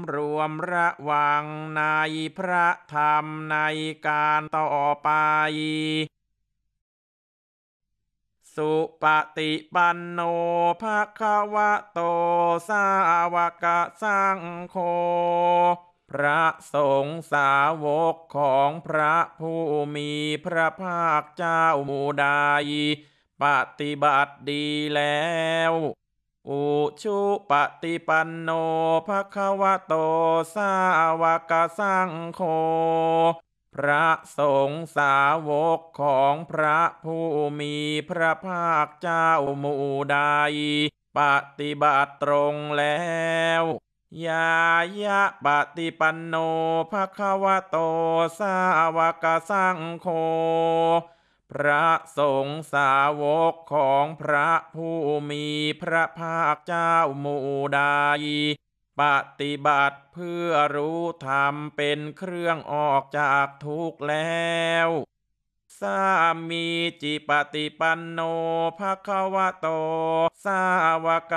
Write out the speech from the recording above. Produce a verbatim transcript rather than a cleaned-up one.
ำรวมระวังในพระธรรมในการต่อไปสุปฏิปันโนภะคะวะโตสาวกสังโฆพระสงฆ์สาวกของพระผู้มีพระภาคเจ้าหมู่ใดปฏิบัติดีแล้วอุชุปฏิปันโนภะคะวะโตสาวกสังโฆ พระสงฆ์สาวกของพระผู้มีพระภาคเจ้าหมู่ใดปฏิบัติตรงแล้วยายะปฏิปันโนภะคะวะโตสาวกสังโฆพระสงฆ์สาวกของพระผู้มีพระภาคเจ้าหมู่ใด ปฏิบัติเพื่อรู้ธรรมเป็นเครื่องออกจากทุกข์แล้วสามีจิปฏิปันโนภะคะวะโตสาวก